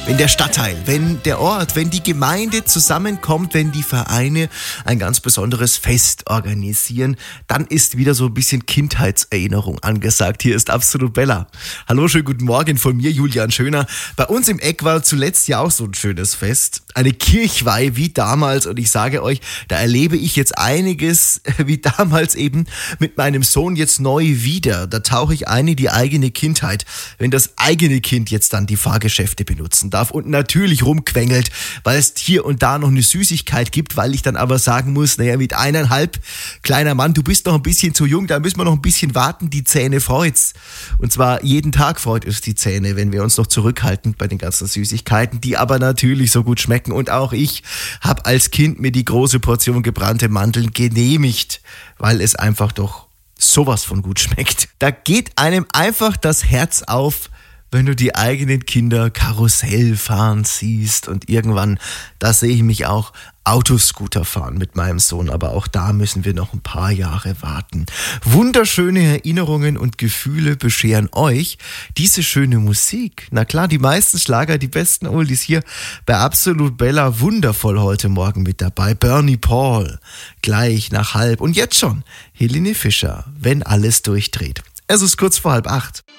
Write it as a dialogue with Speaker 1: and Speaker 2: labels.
Speaker 1: wenn der Stadtteil, wenn der Ort, wenn die Gemeinde zusammenkommt, wenn die Vereine ein ganz besonderes Fest organisieren, dann ist wieder so ein bisschen Kindheitserinnerung angesagt. Hier ist Absolut Bella. Hallo, schönen guten Morgen von mir, Julian Schöner. Bei uns im Eck war zuletzt ja auch so ein schönes Fest. Eine Kirchweih wie damals, und ich sage euch, da erlebe ich jetzt einiges wie damals eben mit meinem Sohn jetzt neu wieder. Da tauche ich ein in die eigene Kindheit, wenn das eigene Kind jetzt dann die Fahrgeschäfte benutzen darf und natürlich rumquengelt, weil es hier und da noch eine Süßigkeit gibt, weil ich dann aber sagen muss, naja, mit 1,5, kleiner Mann, du bist noch ein bisschen zu jung, da müssen wir noch ein bisschen warten, die Zähne freut's. Und zwar jeden Tag freut es die Zähne, wenn wir uns noch zurückhalten bei den ganzen Süßigkeiten, die aber natürlich so gut schmecken. Und auch ich habe als Kind mir die große Portion gebrannte Mandeln genehmigt, weil es einfach doch sowas von gut schmeckt. Da geht einem einfach das Herz auf, wenn du die eigenen Kinder Karussell fahren siehst, und irgendwann, da sehe ich mich auch Autoscooter fahren mit meinem Sohn, aber auch da müssen wir noch ein paar Jahre warten. Wunderschöne Erinnerungen und Gefühle bescheren euch diese schöne Musik. Na klar, die meisten Schlager, die besten Oldies hier bei Absolut Bella, wundervoll heute Morgen mit dabei. Bernie Paul, gleich nach 7:30, und jetzt schon Helene Fischer, wenn alles durchdreht. Es ist kurz vor 7:30.